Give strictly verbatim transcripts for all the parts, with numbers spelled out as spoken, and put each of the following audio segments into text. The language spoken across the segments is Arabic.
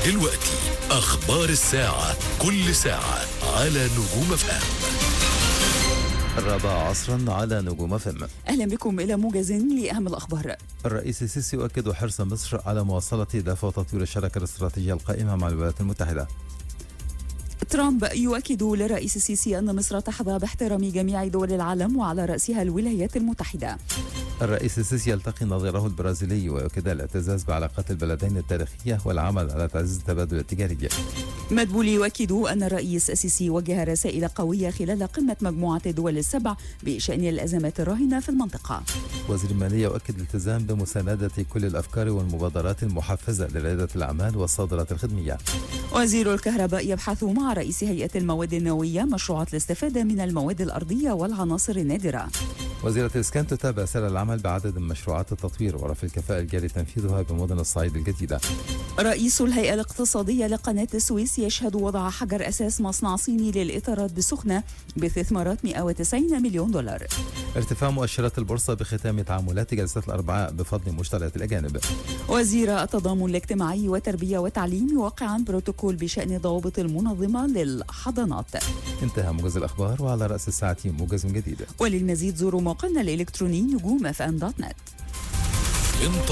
دلوقتي أخبار الساعة، كل ساعة على نجوم اف ام. الرابعة عصرا على نجوم فم. أهلا بكم إلى موجز لأهم الأخبار. الرئيس السيسي يؤكد حرص مصر على مواصلة دفع وتطوير الشراكة الاستراتيجية القائمة مع الولايات المتحدة. ترامب يؤكد للرئيس السيسي أن مصر تحظى باحترام جميع دول العالم وعلى رأسها الولايات المتحدة. الرئيس السيسي يلتقي نظيره البرازيلي ويؤكد الاعتزاز بعلاقات البلدين التاريخية والعمل على تعزيز التبادل التجاري. مدبولي يؤكد أن الرئيس السيسي وجه رسائل قوية خلال قمة مجموعة الدول السبع بشأن الأزمات الراهنة في المنطقة. وزير المالية يؤكد الالتزام بمساندة كل الأفكار والمبادرات المحفزة لريادة الأعمال والصادرات الخدمية. وزير الكهرباء يبحث مع رئيس هيئة المواد النووية مشروعات الاستفادة من المواد الأرضية والعناصر النادرة. وزيرة الإسكان تتابع سير العمل بعدد من مشروعات التطوير ورفع الكفاءة الجاري تنفيذها بمدن الصعيد الجديدة. رئيس الهيئة الاقتصادية لقناة السويس يشهد وضع حجر أساس مصنع صيني للإطارات بسخنة باستثمارات مئة وتسعين مليون دولار. ارتفاع مؤشرات البورصة بختام تعاملات جلسة الأربعاء بفضل مشتريات الأجانب. وزير التضامن الاجتماعي والتربية والتعليم يوقع بروتوكول بشأن ضوابط المنظمة للحضانات. انتهى موجز الأخبار، وعلى رأس الساعة موجز جديد. وللمزيد زوروا موقعنا الإلكتروني نجوم اف ام دوت نت.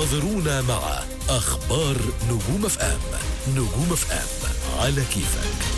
انتظرونا مع أخبار نجوم اف ام. نجوم اف ام على كيفك.